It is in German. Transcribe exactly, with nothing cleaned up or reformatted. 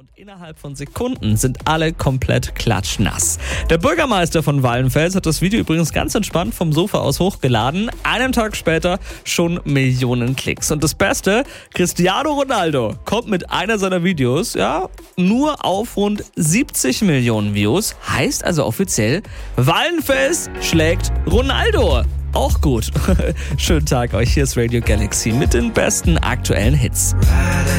Und innerhalb von Sekunden sind alle komplett klatschnass. Der Bürgermeister von Wallenfels hat das Video übrigens ganz entspannt vom Sofa aus hochgeladen. Einen Tag später schon Millionen Klicks. Und das Beste, Cristiano Ronaldo kommt mit einer seiner Videos ja nur auf rund siebzig Millionen Views. Heißt also offiziell, Wallenfels schlägt Ronaldo. Auch gut. Schönen Tag euch. Hier ist Radio Galaxy mit den besten aktuellen Hits.